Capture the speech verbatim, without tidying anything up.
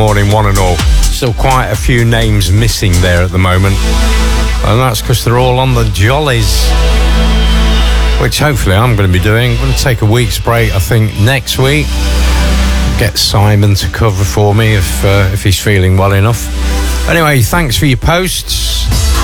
Morning, one and all. Still quite a few names missing there at the moment, and that's because they're all on the jollies, which hopefully I'm going to be doing. I'm going to take a week's break, I think, next week. Get Simon to cover for me if uh, if he's feeling well enough. Anyway, thanks for your posts.